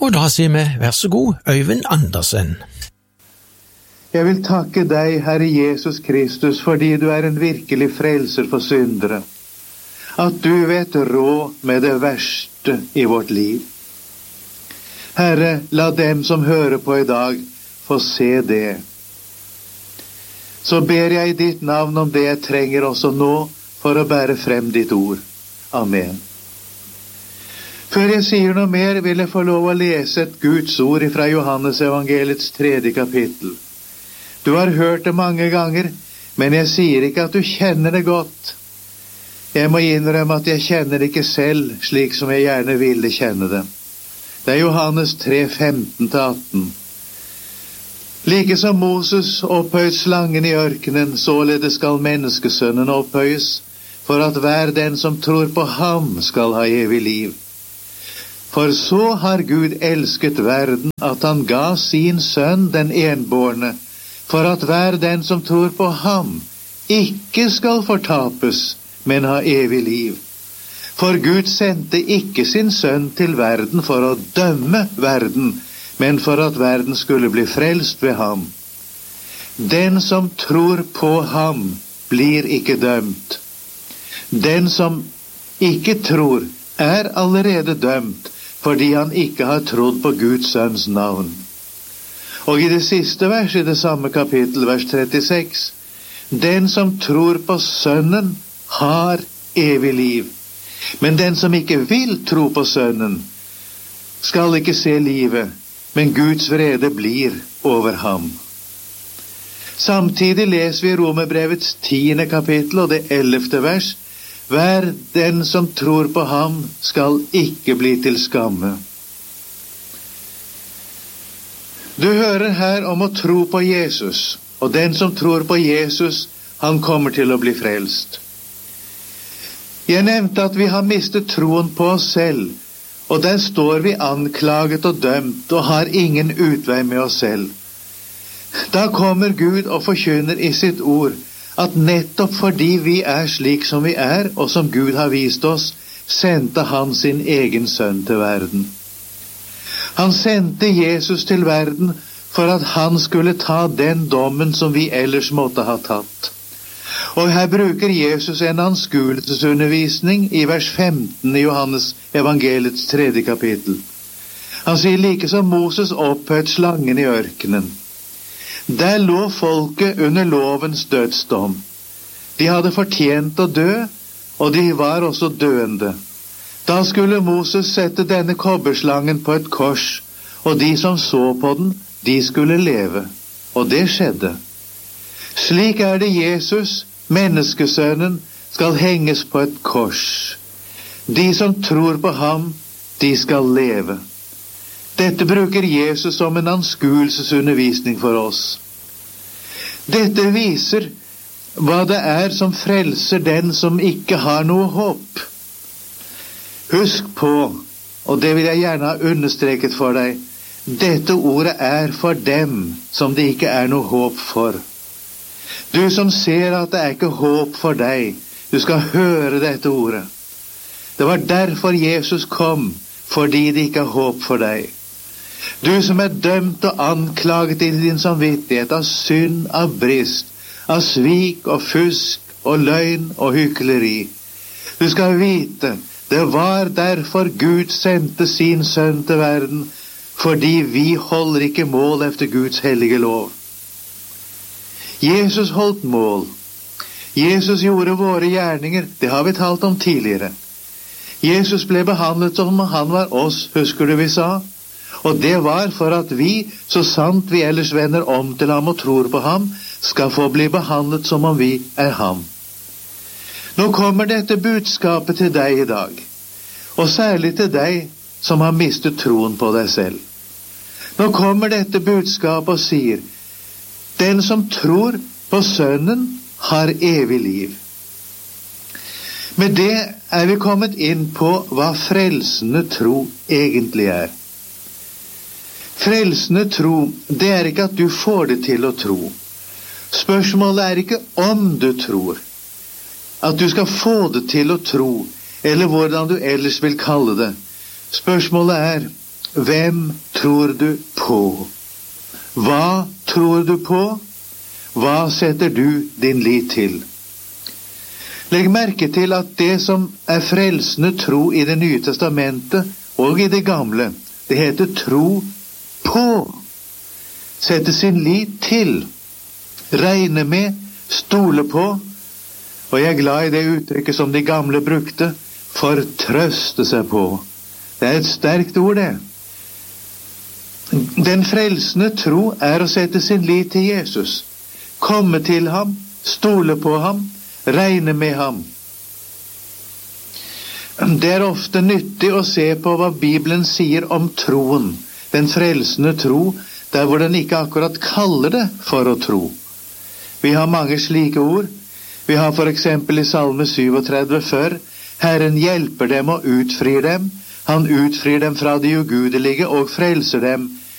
Og da sier vi vær så god, Øyvind Andersen. Jeg vil takke deg, Herre Jesus Kristus, fordi du er en virkelig frelser for syndere. At du vet råd med det verste i vårt liv. Herre, la dem som hører på i dag få se det. Så ber jeg i ditt navn om det jeg trenger også nå for å bære frem ditt ord. Amen. Før jeg sier noe mer, vil jeg få lov å lese et Guds ord fra Johannes evangeliets 3. kapittel. Du har hørt det mange ganger, men jeg sier ikke at du kjenner det godt. Jeg må innrømme at jeg kjenner det ikke selv, slik som jeg gjerne ville kjenne det. Det er Johannes 3, 15-18. Like som Moses opphøyet slangen i ørkenen, således skal menneskesønnen opphøyes, for at hver den som tror på ham skal ha evig liv. For så har Gud elsket verden, at han ga sin sønn den enbårne, for at hver den som tror på ham ikke skal fortapes, men ha evig liv. For Gud sendte ikke sin sønn til verden for å dømme verden, men for at verden skulle bli frelst ved ham. Den som tror på ham blir ikke dømt. Den som ikke tror er allerede dømt, fordi han ikke har trodd på Guds sønns navn. Og i det siste vers i det samme kapittel, vers 36, den som tror på sønnen har evig liv. Men den som ikke vil tro på sønnen, skal ikke se livet, men Guds vrede blir over ham. Samtidig leser vi Romerbrevets 10. kapittel og det 11. vers. Hver den som tror på ham skal ikke bli til skamme. Du hører her om å tro på Jesus, og den som tror på Jesus, han kommer til å bli frelst. Jeg nevnte at vi har mistet troen på oss selv, og der står vi anklaget og dømt og har ingen utvei med oss selv. Da kommer Gud og forkynner i sitt ord at nettopp fordi vi er slik som vi er, og som Gud har vist oss, sendte han sin egen sønn til verden. Han sendte Jesus til verden for at han skulle ta den dommen som vi ellers måtte ha tatt. Og her bruker Jesus en anskuelsesundervisning i vers 15 i Johannes evangeliets 3. kapittel. Han sier like som Moses opphøyet slangen i ørkenen. Der lå folket under lovens dødsdom. De hadde fortjent å dø, og de var også døende. Da skulle Moses sette denne kobberslangen på et kors, og de som så på den, de skulle leve. Og det skjedde. Slik er det Jesus, menneskesønnen, skal henges på et kors. De som tror på ham, de skal leve. Dette bruker Jesus som en anskuelsesundervisning for oss. Dette viser hva det er som frelser den som ikke har noe håp. Husk på, og det vil jeg gjerne ha understreket for deg, dette ordet er for dem som det ikke er noe håp for. Du som ser at det er ikke håp for deg, du skal høre dette ordet. Det var derfor Jesus kom, fordi det ikke er håp for deg. Du som er dømt og anklaget i din samvittighet av synd, av brist, av svik og fusk og løgn og hykleri. Du skal vite, det var derfor Gud sendte sin sønn til verden, fordi vi holder ikke mål efter Guds hellige lov. Jesus holdt mål. Jesus gjorde våre gjerninger, det har vi talt om tidligere. Jesus ble behandlet som om han var oss, husker du vi sa? Og det var for at vi, så sant vi ellers vender om til ham og tror på ham, skal få bli behandlet som om vi er ham. Nå kommer dette budskapet til deg i dag, og særlig til deg som har mistet troen på deg selv. Nå kommer dette budskapet og sier, den som tror på Sønnen har evig liv. Med det er vi kommet inn på hva frelsende tro egentlig er. Frelsende tro, det er ikke at du får det til å tro. Spørsmålet er ikke om du tror. At du skal få det til å tro, eller hvordan du ellers vil kalle det. Spørsmålet er, Hvem tror du på? Hva tror du på? Hva setter du din lit til? Legg merke til at det som er frelsende tro i Det nye testamentet og i Det gamle, det heter tro på. Sette sin lit til. Regne med, stole på. Og jeg er glad i det uttrykket som de gamle brukte, fortrøste seg på. Det er et sterkt ord, det. Den frelsende tro er å sette sin lit til Jesus. Komme til ham, stole på ham, regne med ham. Det er ofte nyttig å se på hva Bibelen sier om troen, den frelsende tro, der hvor den ikke akkurat kaller det for å tro. Vi har mange slike ord. Vi har for eksempel i Salme 37 før, Herren hjelper dem og utfrir dem, han utfrir dem fra de ugudelige og frelser dem